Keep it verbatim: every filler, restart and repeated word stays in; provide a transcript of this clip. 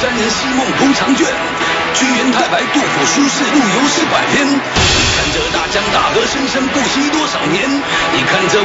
山人西梦铺长卷，屈原太白杜甫苏轼陆游诗百篇。你看这大江大河生生不息多少年，你看这